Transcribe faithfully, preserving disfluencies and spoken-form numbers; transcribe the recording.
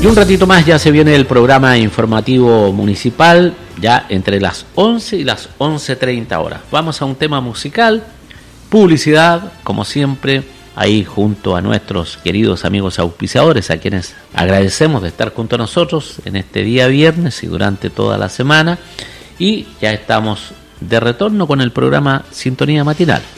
Y un ratito más ya se viene el programa informativo municipal, ya entre las once y las once treinta horas. Vamos a un tema musical, publicidad, como siempre, ahí junto a nuestros queridos amigos auspiciadores, a quienes agradecemos de estar junto a nosotros en este día viernes y durante toda la semana. Y ya estamos de retorno con el programa Sintonía Matinal.